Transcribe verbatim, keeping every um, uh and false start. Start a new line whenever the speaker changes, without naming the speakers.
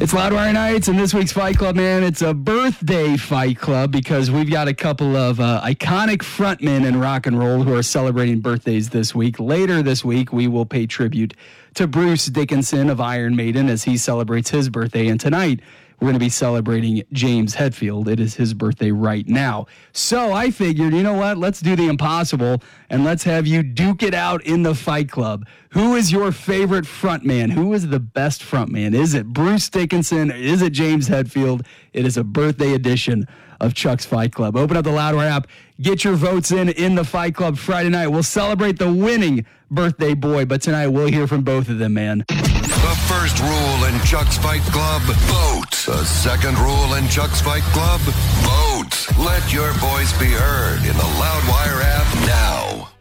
It's Loudwire Nights, and this week's Fight Club, man, it's a birthday Fight Club because we've got a couple of uh, iconic frontmen in rock and roll who are celebrating birthdays this week. Later this week, we will pay tribute to Bruce Dickinson of Iron Maiden as he celebrates his birthday, and tonight we're going to be celebrating James Hetfield. It is his birthday right now. So I figured, you know what? Let's do the impossible, and let's have you duke it out in the Fight Club. Who is your favorite frontman? Who is the best frontman? Is it Bruce Dickinson? Is it James Hetfield? It is a birthday edition of Chuck's Fight Club. Open up the Loudwire app. Get your votes in in the Fight Club Friday night. We'll celebrate the winning birthday boy, but tonight we'll hear from both of them, man.
The first rule in Chuck's Fight Club, vote. The second rule in Chuck's Fight Club, vote. Let your voice be heard in the Loudwire app now.